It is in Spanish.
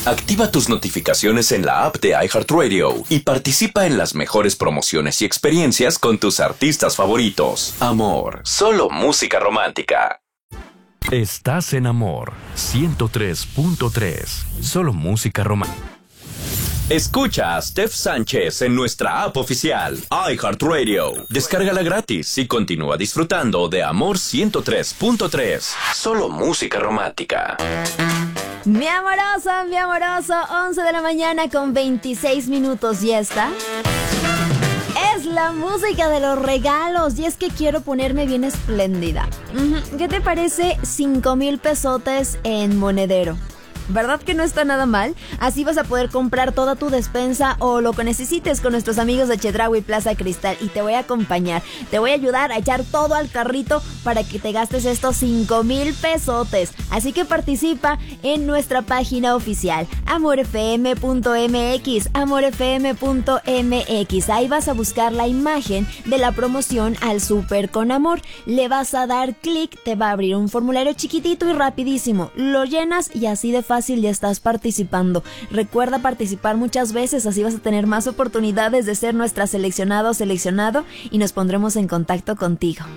Activa tus notificaciones en la app de iHeartRadio y participa en las mejores promociones y experiencias con tus artistas favoritos. Amor, solo música romántica. Estás en Amor 103.3, solo música romántica. Escucha a Steph Sánchez en nuestra app oficial, iHeartRadio. Descárgala gratis y continúa disfrutando de Amor 103.3. Solo música romántica. Mi amoroso, 11 de la mañana con 26 minutos y esta es la música de los regalos. Y es que quiero ponerme bien espléndida. ¿Qué te parece 5,000 pesotes en monedero? ¿Verdad que no está nada mal? Así vas a poder comprar toda tu despensa o lo que necesites con nuestros amigos de Chedraui Plaza Cristal. Y te voy a acompañar, te voy a ayudar a echar todo al carrito para que te gastes estos 5,000 pesotes. Así que participa en nuestra página oficial, amorfm.mx, amorfm.mx. Ahí vas a buscar la imagen de la promoción al Súper con Amor. Le vas a dar clic, te va a abrir un formulario chiquitito y rapidísimo. Lo llenas y así de fácil ya estás participando. Recuerda participar muchas veces, así vas a tener más oportunidades de ser nuestra seleccionada o seleccionado y nos pondremos en contacto contigo.